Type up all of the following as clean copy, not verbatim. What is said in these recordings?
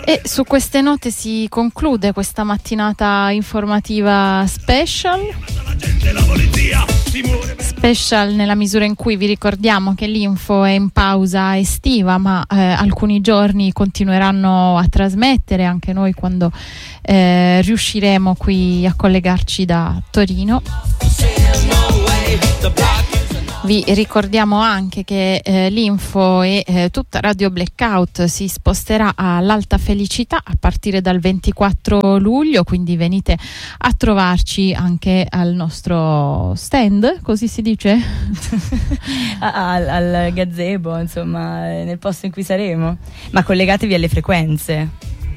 E su queste note si conclude questa mattinata informativa special nella misura in cui vi ricordiamo che l'Info è in pausa estiva, ma alcuni giorni continueranno a trasmettere anche noi quando riusciremo qui a collegarci da Torino. Vi ricordiamo anche che l'Info e tutta Radio Blackout si sposterà all'Alta Felicità a partire dal 24 luglio, quindi venite a trovarci anche al nostro stand, così si dice? al gazebo, insomma, nel posto in cui saremo, ma collegatevi alle frequenze.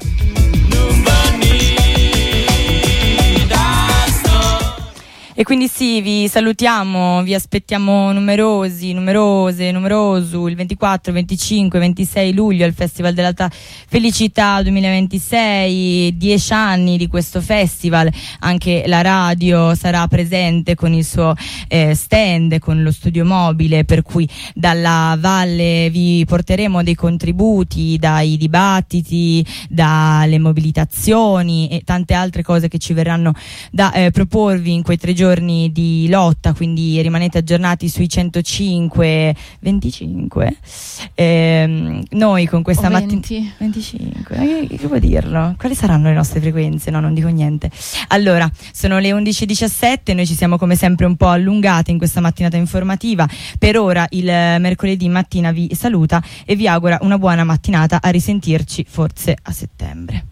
E quindi sì, vi salutiamo, vi aspettiamo numeroso il 24, 25, 26 luglio al Festival dell'Alta Felicità 2026, 10 anni di questo festival. Anche la radio sarà presente con il suo stand, con lo studio mobile, per cui dalla valle vi porteremo dei contributi, dai dibattiti, dalle mobilitazioni e tante altre cose che ci verranno da proporvi in quei 3 giorni di lotta, quindi rimanete aggiornati sui 105 25 noi con questa mattina 25 che vuol dirlo? Quali saranno le nostre frequenze? No, non dico niente. Allora, sono le 11:17, noi ci siamo come sempre un po' allungate in questa mattinata informativa. Per ora il mercoledì mattina vi saluta e vi augura una buona mattinata, a risentirci forse a settembre.